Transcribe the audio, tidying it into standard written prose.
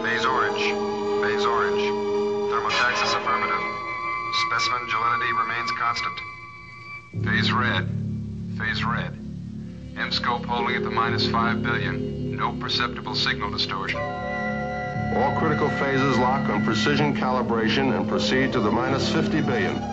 Phase orange. Phase orange. Thermotaxis affirmative. Specimen gelinity remains constant. Phase red. Phase red. M-scope holding at the -5 billion. No perceptible signal distortion. All critical phases lock on precision calibration and proceed to the -50 billion.